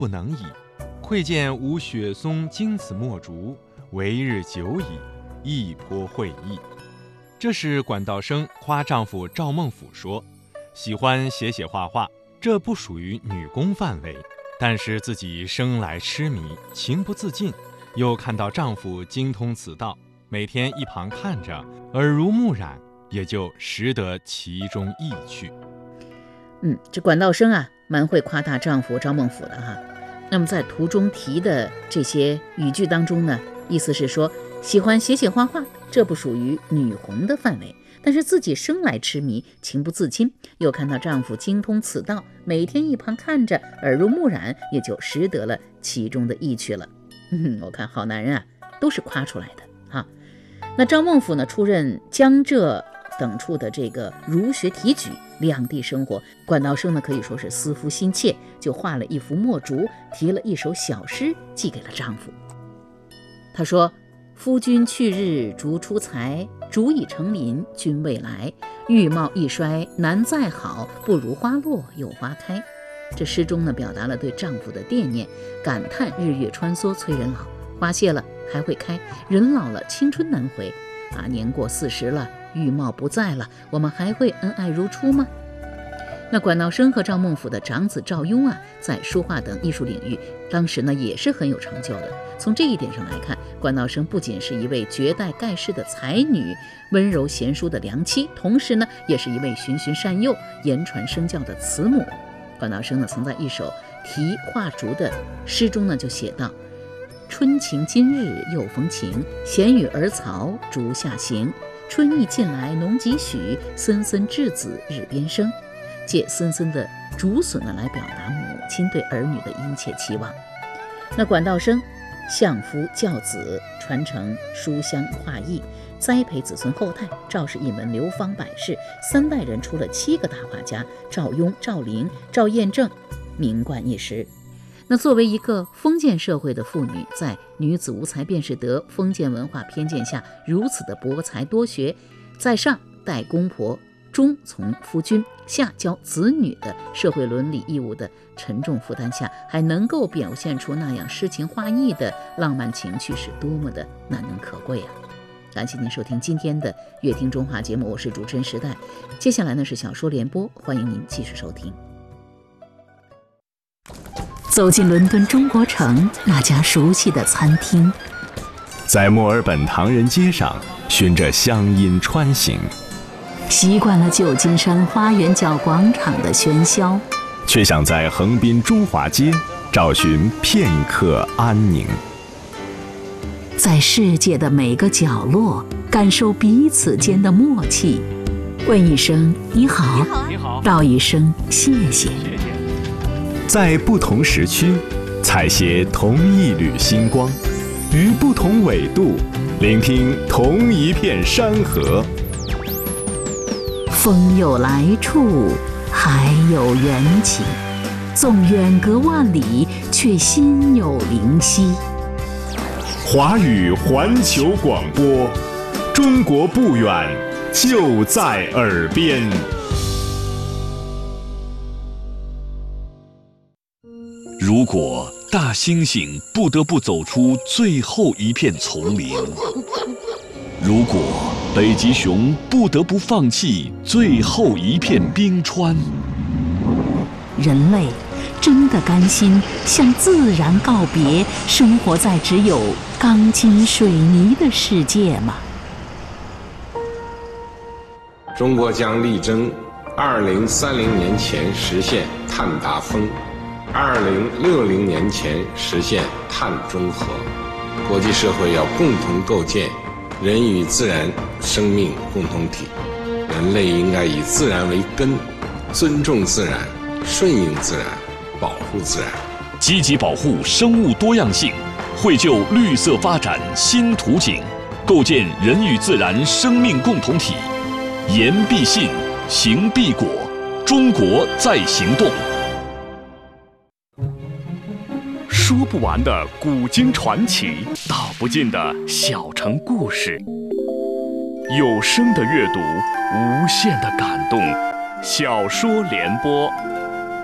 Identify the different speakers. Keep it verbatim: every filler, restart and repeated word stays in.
Speaker 1: 不能已。窥见无雪松经此墨竹，为日久矣，亦颇会意。这是管道生夸丈夫赵孟俯说，喜欢写写画画，这不属于女工范围，但是自己生来痴迷，情不自禁，又看到丈夫精通此道，每天一旁看着，耳濡目染，也就识得其中意趣。
Speaker 2: 嗯，这管道生啊，蛮会夸大丈夫赵孟俯的哈。那么在图中提的这些语句当中呢，意思是说，喜欢写写画画，这不属于女红的范围，但是自己生来痴迷，情不自禁，又看到丈夫精通此道，每天一旁看着，耳濡目染，也就识得了其中的意趣了。嗯，我看好男人啊，都是夸出来的哈。那赵孟俯呢，出任江浙等处的这个儒学提举，两地生活，管道生呢可以说是思夫心切，就画了一幅墨竹，题了一首小诗寄给了丈夫。他说：夫君去日竹出材，竹已成林君未来，玉貌一衰难再好，不如花落又花开。这诗中呢，表达了对丈夫的惦念，感叹日月穿梭催人老，花谢了还会开，人老了青春难回啊！年过四十了，玉貌不在了，我们还会恩爱如初吗？那管道生和赵孟俯的长子赵雍啊，在书画等艺术领域，当时呢也是很有成就的。从这一点上来看，管道生不仅是一位绝代盖世的才女，温柔贤淑的良妻，同时呢，也是一位循循善诱、言传身教的慈母。管道生呢，曾在一首题画竹的诗中呢，就写道：春晴今日又逢晴，闲与儿曹竹下行。春意近来农几许，森森稚子日边生。借森森的竹笋呢，来表达母亲对儿女的殷切期望。那管道生相夫教子，传承书香画艺，栽培子孙后代。赵氏一门流芳百世，三代人出了七个大画家：赵雍、赵灵、赵彦正，名冠一时。那作为一个封建社会的妇女，在女子无才便是德封建文化偏见下，如此的博才多学，在上待公婆，中从夫君，下教子女的社会伦理义务的沉重负担下，还能够表现出那样诗情画意的浪漫情趣，是多么的难能可贵啊！感谢您收听今天的乐听中华节目，我是主持人时代。接下来呢是小说联播，欢迎您继续收听。走进伦敦中国城那家熟悉的餐厅，
Speaker 1: 在墨尔本唐人街上循着乡音穿行，
Speaker 2: 习惯了旧金山花园角广场的喧嚣，
Speaker 1: 却想在横滨中华街找寻片刻安宁。
Speaker 2: 在世界的每个角落感受彼此间的默契，问一声你好，
Speaker 1: 你好，
Speaker 2: 道一声谢谢。
Speaker 1: 在不同时区采撷同一缕星光，于不同纬度聆听同一片山河。
Speaker 2: 风有来处，海有缘起，纵远隔万里，却心有灵犀。
Speaker 1: 华语环球广播，中国不远，就在耳边。
Speaker 3: 如果大猩猩不得不走出最后一片丛林，如果北极熊不得不放弃最后一片冰川，
Speaker 2: 人类真的甘心向自然告别，生活在只有钢筋水泥的世界吗？
Speaker 4: 中国将力争二零三零年前实现碳达峰，二零六零年前实现碳中和。国际社会要共同构建人与自然生命共同体，人类应该以自然为根，尊重自然，顺应自然，保护自然，
Speaker 3: 积极保护生物多样性，绘就绿色发展新图景，构建人与自然生命共同体。言必信，行必果，中国在行动。说不完的古今传奇，道不尽的小城故事，有声的阅读，无限的感动。小说联播。